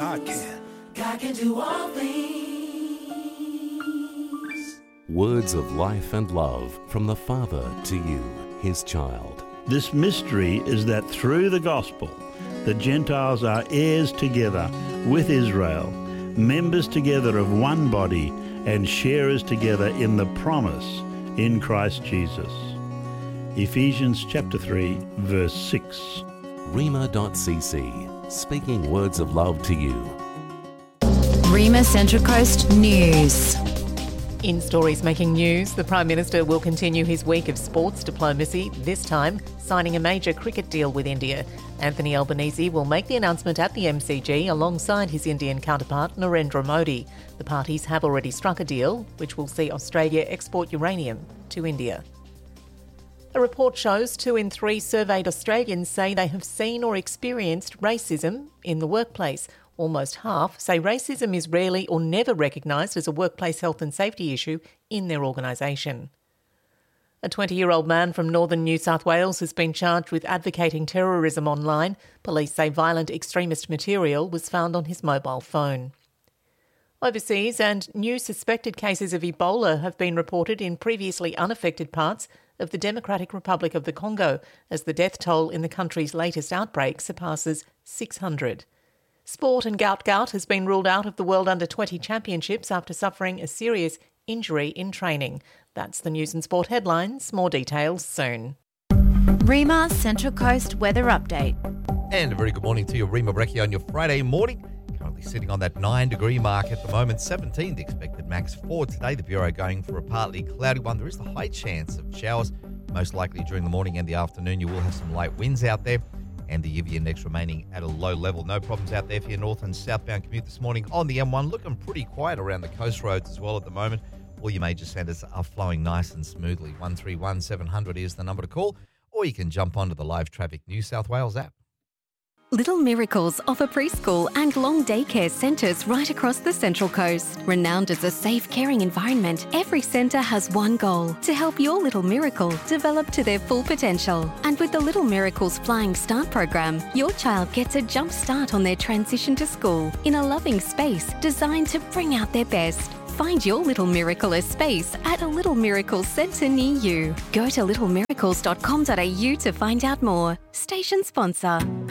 God can. God can do all things. Words of life and love from the Father to you, his child. This mystery is that through the gospel, the Gentiles are heirs together with Israel, members together of one body, and sharers together in the promise in Christ Jesus. Ephesians chapter 3, verse 6. Rhema.cc, speaking words of love to you. Rhema Central Coast News. In stories making news, the Prime Minister will continue his week of sports diplomacy, this time signing a major cricket deal with India. Anthony Albanese will make the announcement at the MCG alongside his Indian counterpart Narendra Modi. The parties have already struck a deal which will see Australia export uranium to India. A report shows 2 in 3 surveyed Australians say they have seen or experienced racism in the workplace. Almost half say racism is rarely or never recognised as a workplace health and safety issue in their organisation. A 20-year-old man from northern New South Wales has been charged with advocating terrorism online. Police say violent extremist material was found on his mobile phone. Overseas, and new suspected cases of Ebola have been reported in previously unaffected parts of the Democratic Republic of the Congo, as the death toll in the country's latest outbreak surpasses 600. Sport and Gout has been ruled out of the World Under-20 Championships after suffering a serious injury in training. That's the news and sport headlines. More details soon. Rhema Central Coast Weather Update. And a very good morning to you, Rhema Breccia, on your Friday morning. Currently sitting on that 9-degree mark at the moment, 17 the expected max for today. The Bureau going for a partly cloudy one. There is the high chance of showers, most likely during the morning and the afternoon. You will have some light winds out there. And the UV index remaining at a low level. No problems out there for your north and southbound commute this morning on the M1. Looking pretty quiet around the coast roads as well at the moment. All your major centres are flowing nice and smoothly. 131 700 is the number to call, or you can jump onto the Live Traffic New South Wales app. Little Miracles offer preschool and long daycare centres right across the Central Coast. Renowned as a safe, caring environment, every centre has one goal: to help your little miracle develop to their full potential. And with the Little Miracles Flying Start program, your child gets a jump start on their transition to school in a loving space designed to bring out their best. Find your Little Miracle space at a Little Miracles centre near you. Go to littlemiracles.com.au to find out more. Station sponsor.